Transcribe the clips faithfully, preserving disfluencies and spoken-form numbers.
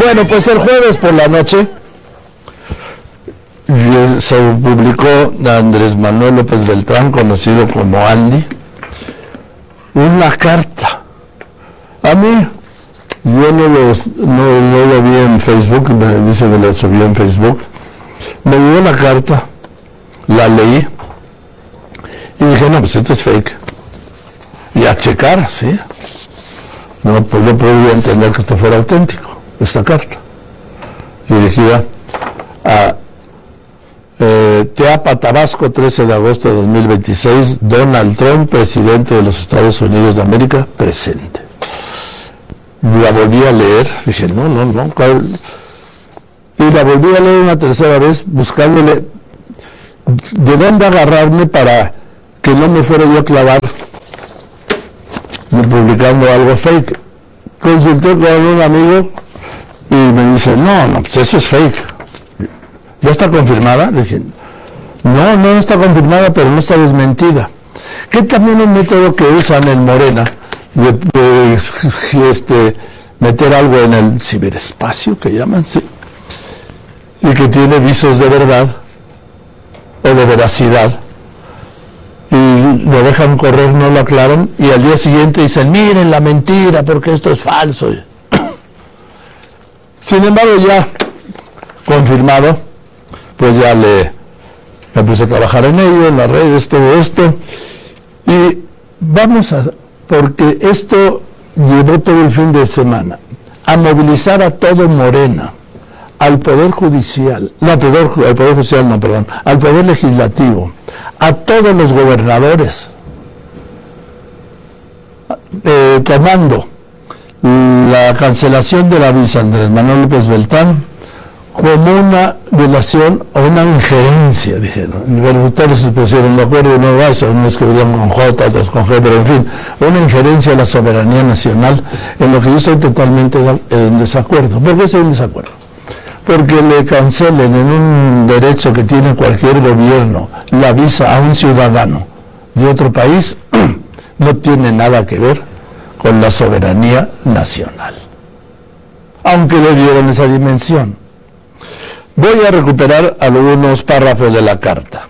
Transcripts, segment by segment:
Bueno, pues el jueves por la noche se publicó Andrés Manuel López Beltrán, conocido como Andy, una carta. A mí, yo no lo, no, no lo vi en Facebook, me dice que la subió en Facebook. Me dio una carta, la leí y dije, no, pues esto es fake. Y a checar, ¿sí? No, pues no podía entender que esto fuera auténtico, esta carta. Dirigida a eh, Teapa, Tabasco, trece de agosto de dos mil veintiséis, Donald Trump, presidente de los Estados Unidos de América, presente. La volví a leer, dije, no, no, no. Y la volví a leer una tercera vez, buscándole de dónde agarrarme para que no me fuera yo a clavar publicando algo fake. Consulté con un amigo y me dice, no, no, pues eso es fake. ¿Ya está confirmada? Le dije, no, no está confirmada, pero no está desmentida. Que también un método que usan en Morena, de, de este, meter algo en el ciberespacio, que llaman, sí, y que tiene visos de verdad o de veracidad, y lo dejan correr, no lo aclaran, y al día siguiente dicen, miren la mentira, porque esto es falso. Sin embargo, ya confirmado, pues ya le me puse a trabajar en ello, en las redes, todo esto, y vamos a, porque esto llevó todo el fin de semana, a movilizar a todo Morena, al Poder Judicial, no, al Poder, al Poder Judicial, no, perdón, al Poder Legislativo, a todos los gobernadores, eh, tomando la cancelación de la visa Andrés Manuel López Beltrán como una violación o una injerencia, dijeron. Bueno, ustedes se pusieron de acuerdo, no va, unos que venían con J, otros con G, pero en fin, una injerencia a la soberanía nacional, en lo que yo estoy totalmente en desacuerdo. ¿Por qué estoy en desacuerdo? Porque le cancelen en un derecho que tiene cualquier gobierno la visa a un ciudadano de otro país, no tiene nada que ver con la soberanía nacional, aunque le dieron esa dimensión. Voy a recuperar algunos párrafos de la carta.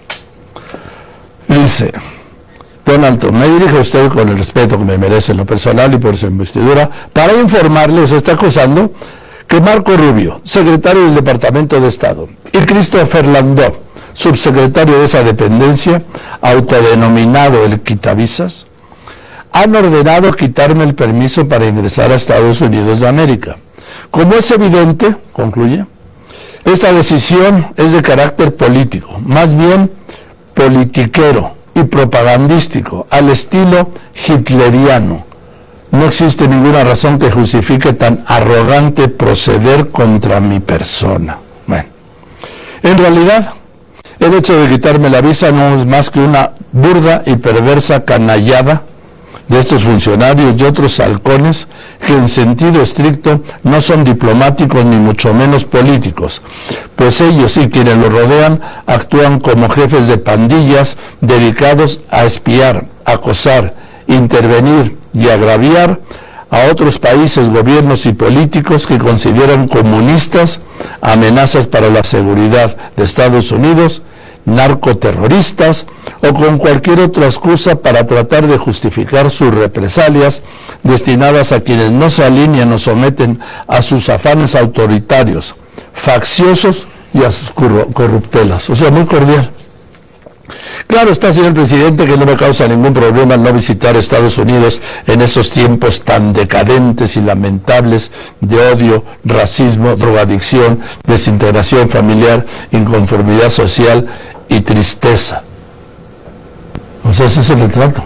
Dice, Donald Trump, me dirijo a usted con el respeto que me merece en lo personal y por su investidura, para informarles, está acusando que Marco Rubio, secretario del Departamento de Estado, y Christopher Landó, subsecretario de esa dependencia, autodenominado el quitavisas, han ordenado quitarme el permiso para ingresar a Estados Unidos de América. Como es evidente, concluye, esta decisión es de carácter político, más bien politiquero y propagandístico, al estilo hitleriano. No existe ninguna razón que justifique tan arrogante proceder contra mi persona. Bueno, en realidad, el hecho de quitarme la visa no es más que una burda y perversa canallada de estos funcionarios y otros halcones que en sentido estricto no son diplomáticos ni mucho menos políticos, pues ellos y quienes los rodean actúan como jefes de pandillas dedicados a espiar, acosar, intervenir y agraviar a otros países, gobiernos y políticos que consideran comunistas, amenazas para la seguridad de Estados Unidos, narcoterroristas o con cualquier otra excusa para tratar de justificar sus represalias destinadas a quienes no se alinean o someten a sus afanes autoritarios, facciosos y a sus corruptelas. O sea, muy cordial. Claro está, señor presidente, que no me causa ningún problema no visitar Estados Unidos en esos tiempos tan decadentes y lamentables de odio, racismo, drogadicción, desintegración familiar, inconformidad social y tristeza. O sea, ese es el retrato.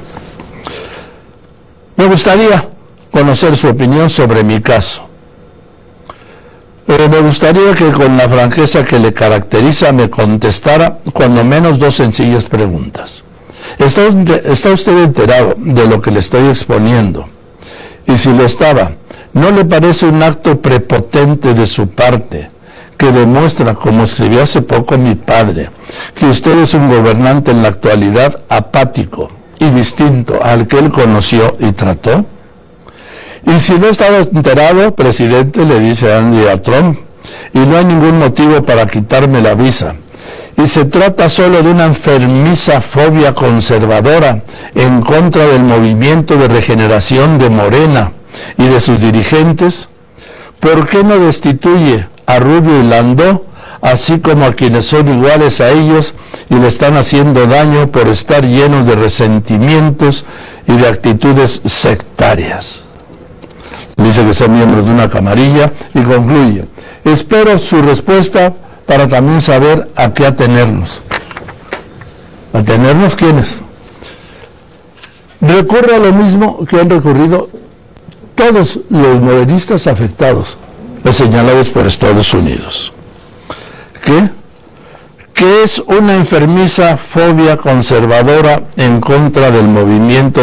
Me gustaría conocer su opinión sobre mi caso. Pero me gustaría que con la franqueza que le caracteriza me contestara cuando menos dos sencillas preguntas. ¿Está usted, está usted enterado de lo que le estoy exponiendo? Y si lo estaba, ¿no le parece un acto prepotente de su parte que demuestra, como escribió hace poco mi padre, que usted es un gobernante en la actualidad apático y distinto al que él conoció y trató? Y si no estaba enterado, presidente, le dice Andy a Trump, y no hay ningún motivo para quitarme la visa. Y se trata solo de una enfermiza fobia conservadora en contra del movimiento de regeneración de Morena y de sus dirigentes. ¿Por qué no destituye a Rubio y Landó, así como a quienes son iguales a ellos y le están haciendo daño por estar llenos de resentimientos y de actitudes sectarias? Dice que son miembros de una camarilla y concluye: espero su respuesta para también saber a qué atenernos. ¿Atenernos quiénes? Recurre a lo mismo que han recurrido todos los morenistas afectados, los señalados por Estados Unidos. ¿Qué? Que es una enfermiza fobia conservadora en contra del movimiento